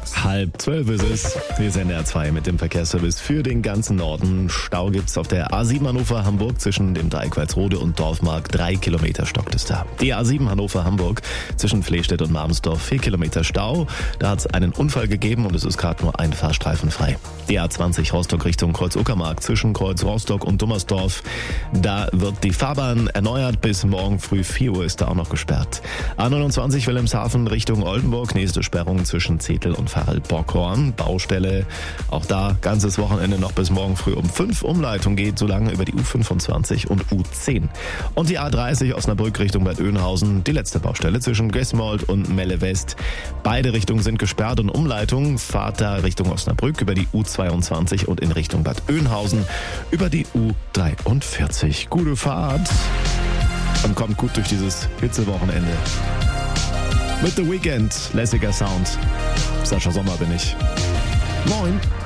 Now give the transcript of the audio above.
11:30 ist es. Wir sind NDR 2 mit dem Verkehrsservice für den ganzen Norden. Stau gibt's auf der A7 Hannover-Hamburg zwischen dem Dreieck Walsrode und Dorfmark. 3 Kilometer stockt es da. Die A7 Hannover-Hamburg zwischen Flehstedt und Marmsdorf. 4 Kilometer Stau. Da hat's einen Unfall gegeben und es ist gerade nur ein Fahrstreifen frei. Die A20 Rostock Richtung Kreuz-Uckermark zwischen Kreuz Rostock und Dummersdorf. Da wird die Fahrbahn erneuert. Bis morgen früh 4 Uhr ist da auch noch gesperrt. A29 Wilhelmshaven Richtung Oldenburg. Nächste Sperrung zwischen Zetel und Bockhorn, Baustelle. Auch da ganzes Wochenende noch bis morgen früh um 5. Umleitung geht so lange über die U25 und U10. Und die A30 Osnabrück Richtung Bad Oeynhausen, die letzte Baustelle zwischen Gesmold und Melle West. Beide Richtungen sind gesperrt und Umleitung fahrt da Richtung Osnabrück über die U22 und in Richtung Bad Oeynhausen über die U43. Gute Fahrt und kommt gut durch dieses Hitzewochenende. Mit The Weeknd, lässiger Sound. Sascha Sommer bin ich. Moin.